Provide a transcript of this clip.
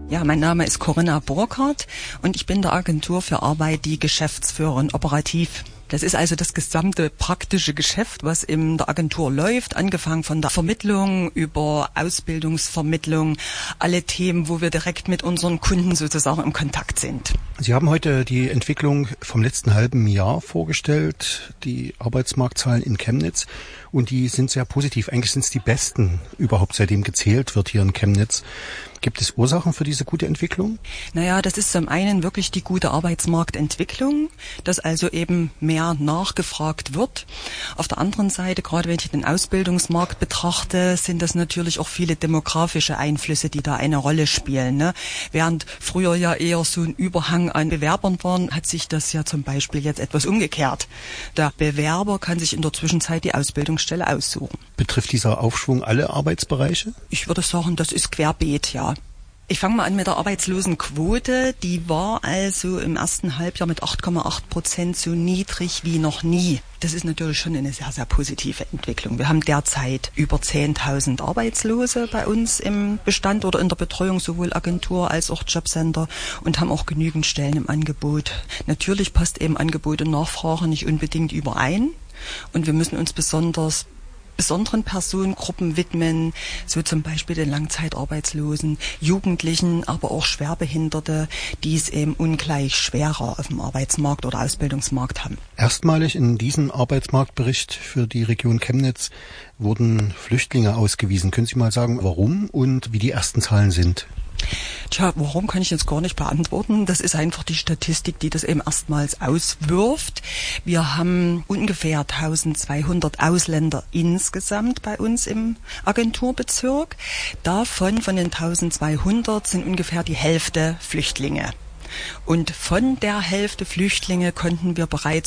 Ja, mein Name ist Corinna Burkhardt und ich bin der Agentur für Arbeit die Geschäftsführerin operativ. Das ist also das gesamte praktische Geschäft, was in der Agentur läuft, angefangen von der Vermittlung über Ausbildungsvermittlung, alle Themen, wo wir direkt mit unseren Kunden sozusagen im Kontakt sind. Sie haben heute die Entwicklung vom letzten halben Jahr vorgestellt, die Arbeitsmarktzahlen in Chemnitz, und die sind sehr positiv. Eigentlich sind es die besten überhaupt, seitdem gezählt wird hier in Chemnitz. Gibt es Ursachen für diese gute Entwicklung? Naja, das ist zum einen wirklich die gute Arbeitsmarktentwicklung, dass also eben mehr nachgefragt wird. Auf der anderen Seite, gerade wenn ich den Ausbildungsmarkt betrachte, sind das natürlich auch viele demografische Einflüsse, die da eine Rolle spielen, ne? Während früher ja eher so ein Überhang an Bewerbern war, hat sich das ja zum Beispiel jetzt etwas umgekehrt. Der Bewerber kann sich in der Zwischenzeit die Ausbildungsstelle aussuchen. Betrifft dieser Aufschwung alle Arbeitsbereiche? Ich würde sagen, das ist querbeet, ja. Ich fange mal an mit der Arbeitslosenquote. Die war also im ersten Halbjahr mit 8,8% so niedrig wie noch nie. Das ist natürlich schon eine sehr, sehr positive Entwicklung. Wir haben derzeit über 10.000 Arbeitslose bei uns im Bestand oder in der Betreuung, sowohl Agentur als auch Jobcenter, und haben auch genügend Stellen im Angebot. Natürlich passt eben Angebot und Nachfrage nicht unbedingt überein, und wir müssen uns besonderen Personengruppen widmen, so zum Beispiel den Langzeitarbeitslosen, Jugendlichen, aber auch Schwerbehinderte, die es eben ungleich schwerer auf dem Arbeitsmarkt oder Ausbildungsmarkt haben. Erstmalig in diesem Arbeitsmarktbericht für die Region Chemnitz wurden Flüchtlinge ausgewiesen. Können Sie mal sagen, warum und wie die ersten Zahlen sind? Tja, warum kann ich jetzt gar nicht beantworten. Das ist einfach die Statistik, die das eben erstmals auswirft. Wir haben ungefähr 1200 Ausländer insgesamt bei uns im Agenturbezirk. Davon, von den 1200, sind ungefähr die Hälfte Flüchtlinge. Und von der Hälfte Flüchtlinge konnten wir bereits